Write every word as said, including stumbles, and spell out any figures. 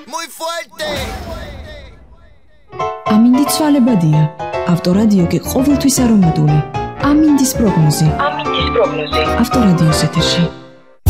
Muy fuerte. ამინდი ცვალებადია. ავტორადიო კი ყოველთვის არომატული. ამინდის პროგნოზი. ამინდის პროგნოზი. ავტორადიოს ეთერში.